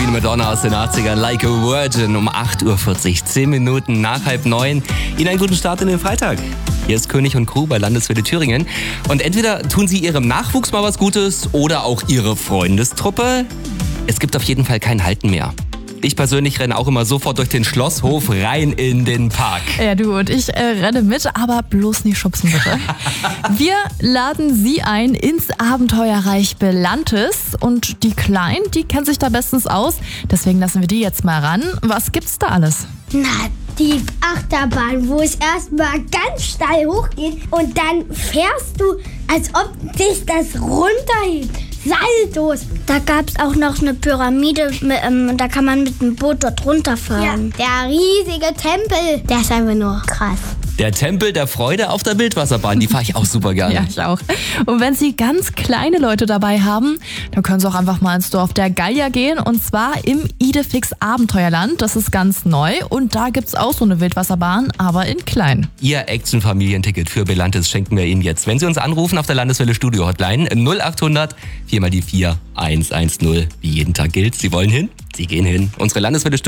Queen Madonna aus den 80ern, Like a Virgin, um 8.40 Uhr, 10 Minuten nach 8:30. Ihnen einen guten Start in den Freitag. Hier ist König und Crew bei Landeswelle Thüringen. Und entweder tun Sie Ihrem Nachwuchs mal was Gutes oder auch Ihre Freundestruppe. Es gibt auf jeden Fall kein Halten mehr. Ich persönlich renne auch immer sofort durch den Schlosshof rein in den Park. Ja, du und ich renne mit, aber bloß nicht schubsen, bitte. Wir laden Sie ein ins Abenteuerreich Belantes. Und die Kleinen, die kennen sich da bestens aus. Deswegen lassen wir die jetzt mal ran. Was gibt's da alles? Na, die Achterbahn, wo es erstmal ganz steil hochgeht und dann fährst du, als ob dich das runterhebt. Saltos. Da gab es auch noch eine Pyramide, da kann man mit dem Boot dort runterfahren. Ja. Der riesige Tempel, der ist einfach nur krass. Der Tempel der Freude auf der Wildwasserbahn, die fahre ich auch super gerne. Ja, ich auch. Und wenn Sie ganz kleine Leute dabei haben, dann können Sie auch einfach mal ins Dorf der Gallier gehen. Und zwar im Idefix Abenteuerland. Das ist ganz neu. Und da gibt's auch so eine Wildwasserbahn, aber in klein. Ihr Action-Familienticket für Belantes schenken wir Ihnen jetzt. Wenn Sie uns anrufen auf der Landeswelle Studio Hotline 0800 4 mal die 4 110. Wie jeden Tag gilt, Sie wollen hin? Sie gehen hin. Unsere Landeswelle